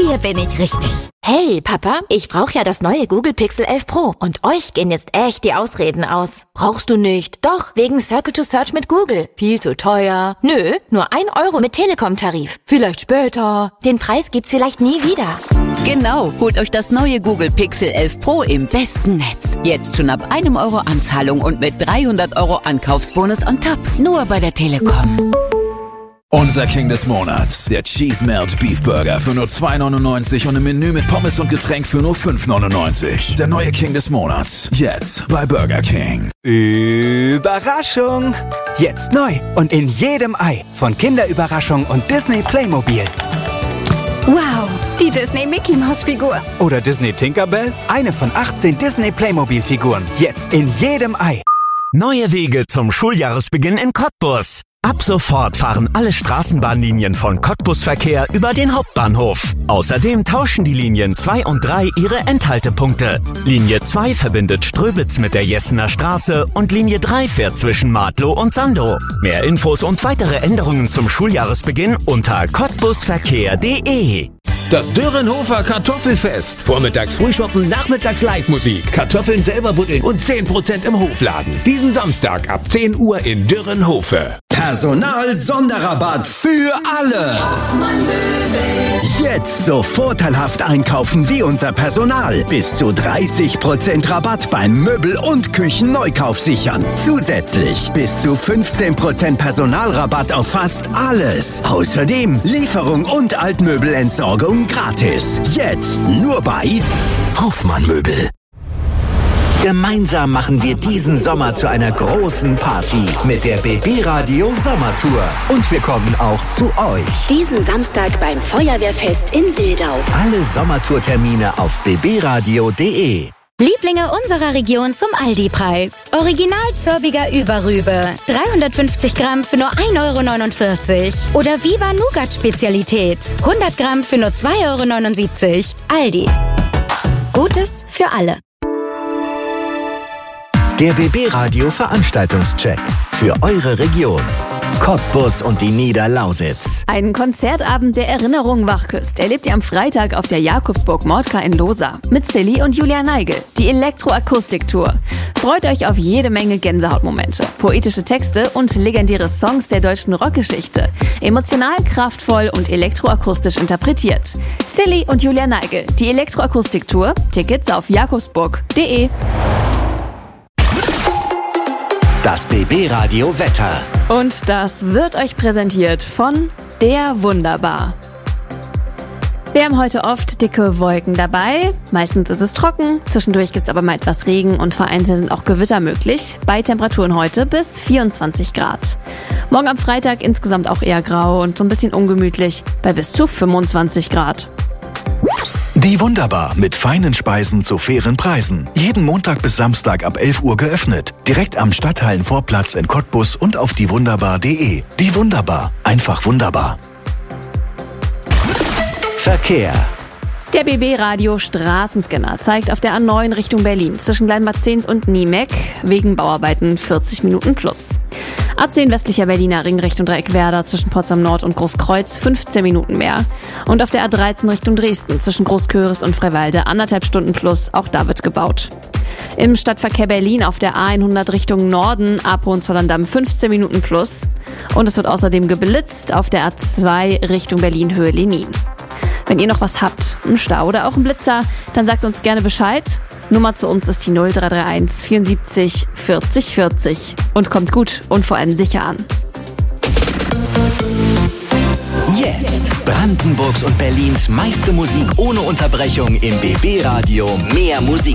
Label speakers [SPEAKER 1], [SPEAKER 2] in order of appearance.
[SPEAKER 1] Hier bin ich richtig. Hey, Papa, ich brauche ja das neue Google Pixel 11 Pro. Und euch gehen jetzt echt die Ausreden aus. Brauchst du nicht. Doch, wegen Circle to Search mit Google. Viel zu teuer. Nö, nur 1 Euro mit Telekom-Tarif. Vielleicht später. Den Preis gibt's vielleicht nie wieder.
[SPEAKER 2] Genau, holt euch das neue Google Pixel 11 Pro im besten Netz. Jetzt schon ab 1 Euro Anzahlung und mit 300 Euro Ankaufsbonus on top. Nur bei der Telekom.
[SPEAKER 3] Unser King des Monats, der Cheese Melt Beef Burger für nur 2,99 und im Menü mit Pommes und Getränk für nur 5,99. Der neue King des Monats, jetzt bei Burger King.
[SPEAKER 4] Überraschung! Jetzt neu und in jedem Ei von Kinderüberraschung und Disney Playmobil.
[SPEAKER 5] Wow, die Disney Mickey Maus Figur.
[SPEAKER 4] Oder Disney Tinkerbell, eine von 18 Disney Playmobil Figuren. Jetzt in jedem Ei.
[SPEAKER 6] Neue Wege zum Schuljahresbeginn in Cottbus. Ab sofort fahren alle Straßenbahnlinien von Cottbus-Verkehr über den Hauptbahnhof. Außerdem tauschen die Linien 2 und 3 ihre Endhaltepunkte. Linie 2 verbindet Ströbitz mit der Jessener Straße und Linie 3 fährt zwischen Martlow und Sandow. Mehr Infos und weitere Änderungen zum Schuljahresbeginn unter cottbusverkehr.de.
[SPEAKER 7] Das Dürrenhofer Kartoffelfest. Vormittags Frühschoppen, nachmittags Live-Musik. Kartoffeln selber buddeln und 10% im Hofladen. Diesen Samstag ab 10 Uhr in Dürrenhofe.
[SPEAKER 8] Personal-Sonderrabatt für alle. Jetzt so vorteilhaft einkaufen wie unser Personal. Bis zu 30% Rabatt beim Möbel- und Küchenneukauf sichern. Zusätzlich bis zu 15% Personalrabatt auf fast alles. Außerdem Lieferung und Altmöbelentsorgung gratis. Jetzt nur bei Hofmann Möbel. Gemeinsam machen wir diesen Sommer zu einer großen Party mit der BB Radio Sommertour. Und wir kommen auch zu euch.
[SPEAKER 9] Diesen Samstag beim Feuerwehrfest in Wildau.
[SPEAKER 8] Alle Sommertourtermine auf bbradio.de.
[SPEAKER 10] Lieblinge unserer Region zum Aldi-Preis. Original Zörbiger Überrübe. 350 Gramm für nur 1,49 Euro. Oder Viva Nougat-Spezialität. 100 Gramm für nur 2,79 Euro. Aldi. Gutes für alle.
[SPEAKER 8] Der BB Radio Veranstaltungscheck für eure Region. Cottbus und die Niederlausitz.
[SPEAKER 5] Einen Konzertabend der Erinnerung wachküsst erlebt ihr am Freitag auf der Jakobsburg Mordka in Losa mit Silly und Julia Neigel, die Elektroakustik-Tour. Freut euch auf jede Menge Gänsehautmomente, poetische Texte und legendäre Songs der deutschen Rockgeschichte. Emotional, kraftvoll und elektroakustisch interpretiert. Silly und Julia Neigel, die Elektroakustik-Tour. Tickets auf jakobsburg.de.
[SPEAKER 8] Das BB Radio Wetter.
[SPEAKER 5] Und das wird euch präsentiert von der Wunderbar. Wir haben heute oft dicke Wolken dabei. Meistens ist es trocken, zwischendurch gibt es aber mal etwas Regen und vereinzelt sind auch Gewitter möglich. Bei Temperaturen heute bis 24 Grad. Morgen am Freitag insgesamt auch eher grau und so ein bisschen ungemütlich bei bis zu 25 Grad.
[SPEAKER 11] Die Wunderbar mit feinen Speisen zu fairen Preisen. Jeden Montag bis Samstag ab 11 Uhr geöffnet. Direkt am Stadthallenvorplatz in Cottbus und auf diewunderbar.de. Die Wunderbar. Einfach wunderbar.
[SPEAKER 8] Verkehr.
[SPEAKER 5] Der BB-Radio Straßenscanner zeigt auf der A9 Richtung Berlin zwischen Kleinbad-Zehns und Niemek wegen Bauarbeiten 40 Minuten plus. A10 westlicher Berliner Ring Richtung Dreieckwerder zwischen Potsdam Nord und Großkreuz 15 Minuten mehr. Und auf der A13 Richtung Dresden zwischen Großköris und Freiwalde 1,5 Stunden plus, auch da wird gebaut. Im Stadtverkehr Berlin auf der A100 Richtung Norden ab Hohenzollern-Damm 15 Minuten plus. Und es wird außerdem geblitzt auf der A2 Richtung Berlin Höhe Lenin. Wenn ihr noch was habt, einen Stau oder auch einen Blitzer, dann sagt uns gerne Bescheid. Nummer zu uns ist die 0331 74 40 40. Und kommt gut und vor allem sicher an.
[SPEAKER 8] Jetzt Brandenburgs und Berlins meiste Musik ohne Unterbrechung im BB Radio. Mehr Musik.